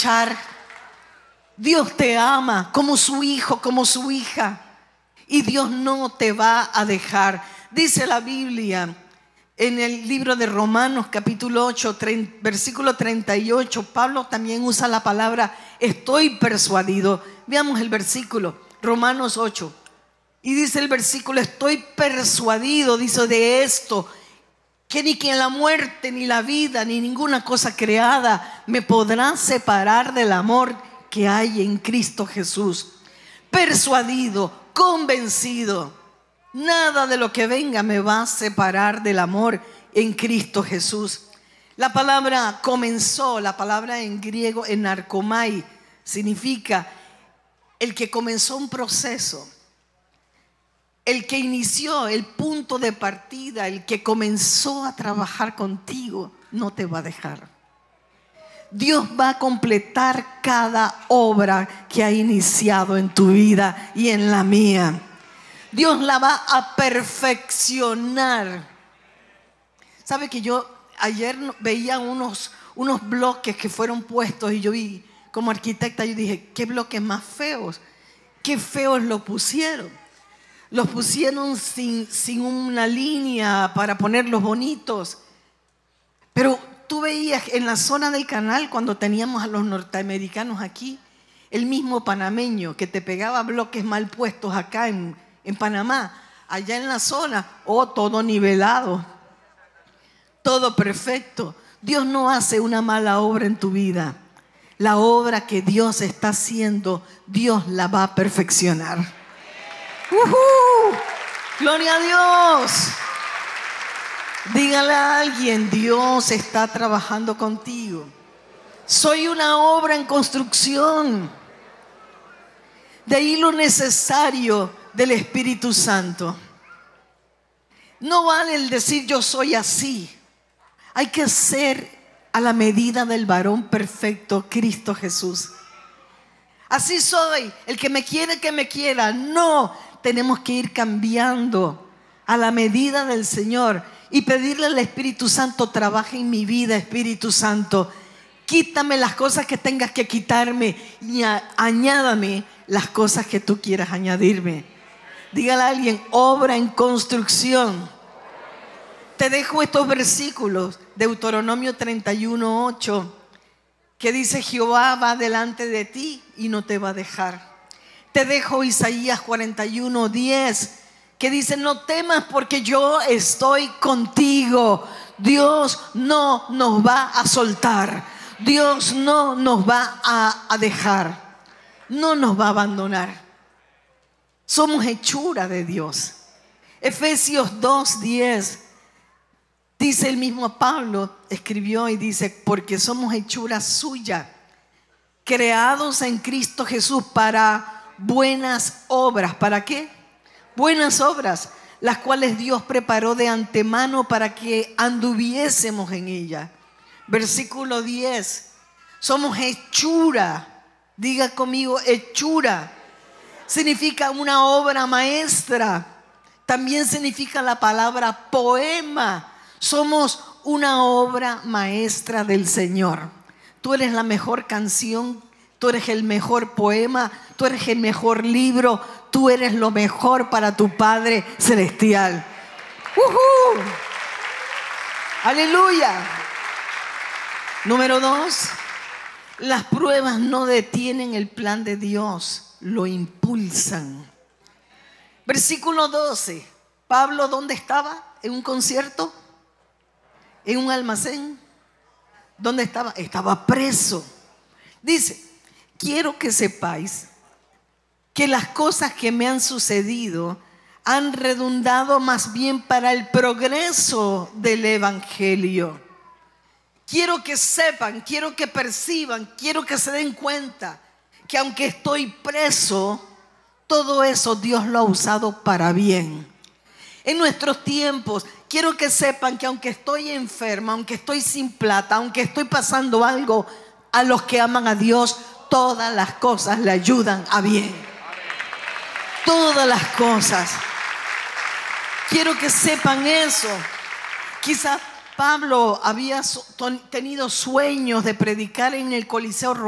escuchar. Dios te ama como su hijo, como su hija. Y Dios no te va a dejar. Dice la Biblia en el libro de Romanos capítulo 8, versículo 38. Pablo también usa la palabra estoy persuadido. Veamos el versículo, Romanos 8. Y dice el versículo, estoy persuadido, dice de esto, que ni que la muerte, ni la vida, ni ninguna cosa creada me podrá separar del amor que hay en Cristo Jesús. Persuadido, convencido, nada de lo que venga me va a separar del amor en Cristo Jesús. La palabra comenzó, la palabra en griego, enarkomai, significa el que comenzó un proceso. El que inició el punto de partida, el que comenzó a trabajar contigo, no te va a dejar. Dios va a completar cada obra que ha iniciado en tu vida y en la mía. Dios la va a perfeccionar. ¿Sabe que yo ayer veía unos bloques que fueron puestos y yo vi como arquitecta, yo dije, qué bloques más feos, qué feos lo pusieron. Los pusieron sin una línea para ponerlos bonitos. Pero tú veías en la zona del canal, cuando teníamos a los norteamericanos aquí, el mismo panameño que te pegaba bloques mal puestos acá en Panamá, allá en la zona, todo nivelado, todo perfecto. Dios no hace una mala obra en tu vida. La obra que Dios está haciendo, Dios la va a perfeccionar. ¡Gloria a Dios! Dígale a alguien, Dios está trabajando contigo. Soy una obra en construcción. De ahí lo necesario del Espíritu Santo. No vale el decir yo soy así. Hay que ser a la medida del varón perfecto, Cristo Jesús. Así soy, el que me quiere, que me quiera. No, tenemos que ir cambiando a la medida del Señor y pedirle al Espíritu Santo, trabaja en mi vida, Espíritu Santo. Quítame las cosas que tengas que quitarme y añádame las cosas que tú quieras añadirme. Dígale a alguien, obra en construcción. Te dejo estos versículos, Deuteronomio 31:8, que dice, Jehová va delante de ti y no te va a dejar. Te dejo Isaías 41:10, que dice, no temas porque yo estoy contigo. Dios no nos va a soltar. Dios no nos va a dejar. No nos va a abandonar. Somos hechura de Dios. Efesios 2:10, dice el mismo Pablo, escribió y dice, porque somos hechura suya, creados en Cristo Jesús para buenas obras. ¿Para qué? Buenas obras, las cuales Dios preparó de antemano para que anduviésemos en ella. Versículo 10, somos hechura. Diga conmigo, hechura. Significa una obra maestra. También significa la palabra poema. Somos una obra maestra del Señor. Tú eres la mejor canción, tú eres el mejor poema, tú eres el mejor libro, tú eres lo mejor para tu Padre Celestial. Aleluya. Número 2, las pruebas no detienen el plan de Dios, lo impulsan. Versículo 12, Pablo, ¿dónde estaba? ¿En un concierto? ¿En un almacén? ¿Dónde estaba? Estaba preso. Dice, quiero que sepáis que las cosas que me han sucedido han redundado más bien para el progreso del Evangelio. Quiero que sepan, quiero que perciban, quiero que se den cuenta que aunque estoy preso, todo eso Dios lo ha usado para bien. En nuestros tiempos, quiero que sepan que aunque estoy enferma, aunque estoy sin plata, aunque estoy pasando algo, a los que aman a Dios, todas las cosas le ayudan a bien. Todas las cosas. Quiero que sepan eso. Quizás Pablo había tenido sueños de predicar en el Coliseo Romano.